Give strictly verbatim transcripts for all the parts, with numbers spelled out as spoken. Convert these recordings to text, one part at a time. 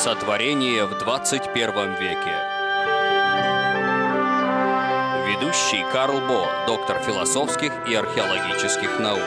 Сотворение в двадцать первом веке. Ведущий Карл Бо, доктор философских и археологических наук.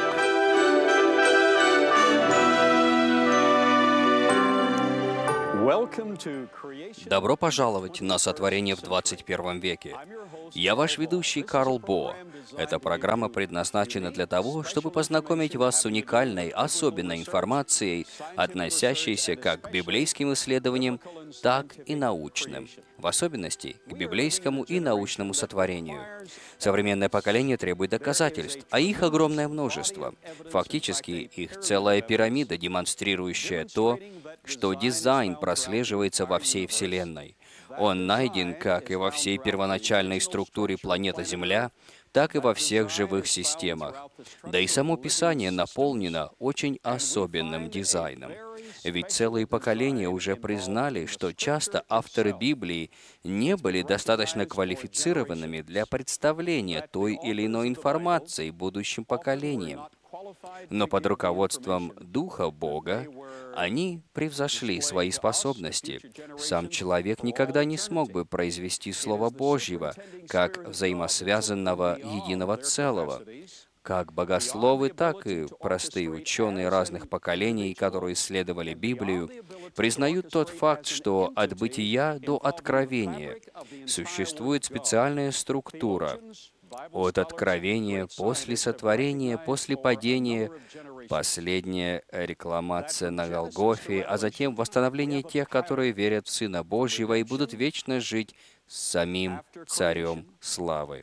Добро пожаловать на «Сотворение в двадцать первом веке». Я ваш ведущий Карл Бо. Эта программа предназначена для того, чтобы познакомить вас с уникальной, особенной информацией, относящейся как к библейским исследованиям, так и научным, в особенности к библейскому и научному сотворению. Современное поколение требует доказательств, а их огромное множество. Фактически, их целая пирамида, демонстрирующая то, что дизайн прослеживается во всей Вселенной. Он найден как и во всей первоначальной структуре планеты Земля, так и во всех живых системах. Да и само Писание наполнено очень особенным дизайном. Ведь целые поколения уже признали, что часто авторы Библии не были достаточно квалифицированными для представления той или иной информации будущим поколениям. Но под руководством Духа Бога они превзошли свои способности. Сам человек никогда не смог бы произвести Слово Божьего как взаимосвязанного единого целого. Как богословы, так и простые ученые разных поколений, которые исследовали Библию, признают тот факт, что от бытия до откровения существует специальная структура. От откровения, после сотворения, после падения, последняя рекламация на Голгофе, а затем восстановление тех, которые верят в Сына Божьего и будут вечно жить с самим Царем Славы.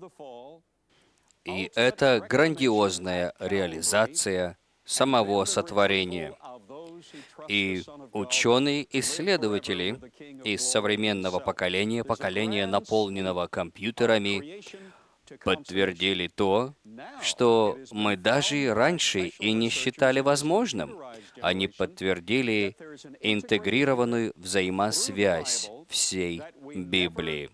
И это грандиозная реализация самого сотворения. И ученые-исследователи из современного поколения, поколения, наполненного компьютерами, подтвердили то, что мы даже и раньше и не считали возможным. Они подтвердили интегрированную взаимосвязь всей Библии.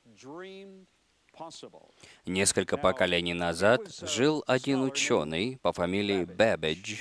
Несколько поколений назад жил один ученый по фамилии Бэббидж.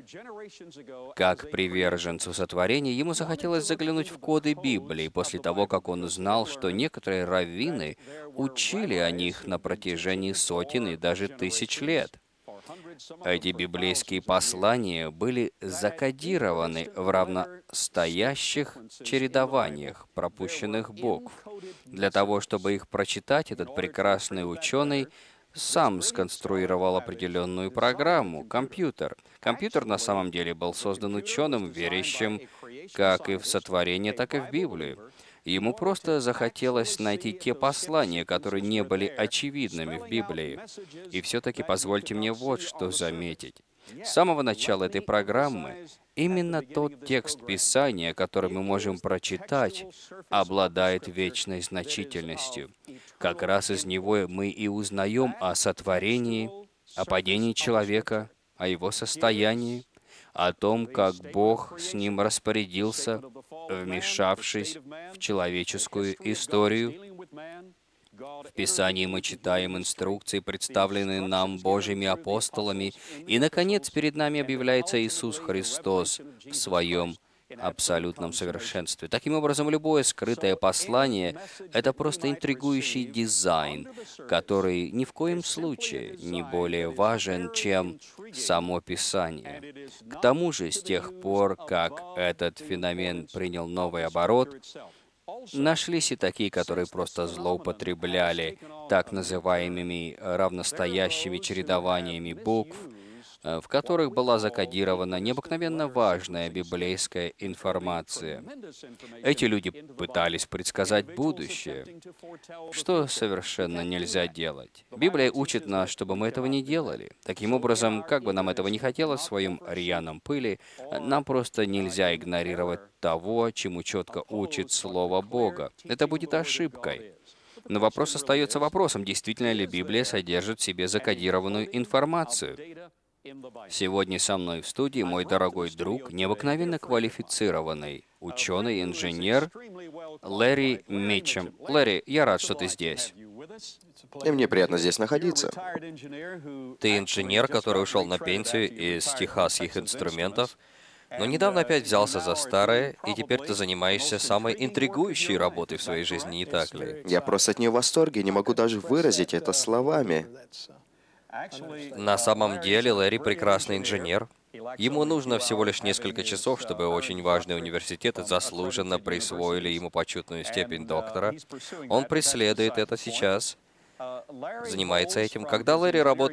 Как приверженцу сотворения, ему захотелось заглянуть в коды Библии после того, как он узнал, что некоторые раввины учили о них на протяжении сотен и даже тысяч лет. Эти библейские послания были закодированы в равностоящих чередованиях пропущенных букв. Для того, чтобы их прочитать, этот прекрасный ученый сам сконструировал определенную программу, компьютер. Компьютер на самом деле был создан ученым, верящим как и в сотворение, так и в Библию. Ему просто захотелось найти те послания, которые не были очевидными в Библии. И все-таки позвольте мне вот что заметить. С самого начала этой программы именно тот текст Писания, который мы можем прочитать, обладает вечной значительностью. Как раз из него мы и узнаем о сотворении, о падении человека, о его состоянии, о том, как Бог с ним распорядился, вмешавшись в человеческую историю. В Писании мы читаем инструкции, представленные нам Божьими апостолами, и, наконец, перед нами объявляется Иисус Христос в Своем абсолютном совершенстве. Таким образом, любое скрытое послание — это просто интригующий дизайн, который ни в коем случае не более важен, чем само Писание. К тому же, с тех пор, как этот феномен принял новый оборот, нашлись и такие, которые просто злоупотребляли так называемыми равностоящими чередованиями букв, в которых была закодирована необыкновенно важная библейская информация. Эти люди пытались предсказать будущее, что совершенно нельзя делать. Библия учит нас, чтобы мы этого не делали. Таким образом, как бы нам этого не хотелось в своем рьяном пыли, нам просто нельзя игнорировать того, чему четко учит Слово Бога. Это будет ошибкой. Но вопрос остается вопросом, действительно ли Библия содержит в себе закодированную информацию. Сегодня со мной в студии мой дорогой друг, необыкновенно квалифицированный ученый, инженер Лэри Митчем. Лэри, я рад, что ты здесь. И мне приятно здесь находиться. Ты инженер, который ушел на пенсию из техасских инструментов. Но недавно опять взялся за старое, и теперь ты занимаешься самой интригующей работой в своей жизни, не так ли? Я просто от нее в восторге, не могу даже выразить это словами. На самом деле Лэри прекрасный инженер. Ему нужно всего лишь несколько часов, чтобы очень важные университеты заслуженно присвоили ему почетную степень доктора. Он преследует это сейчас, занимается этим. Когда Лэри работал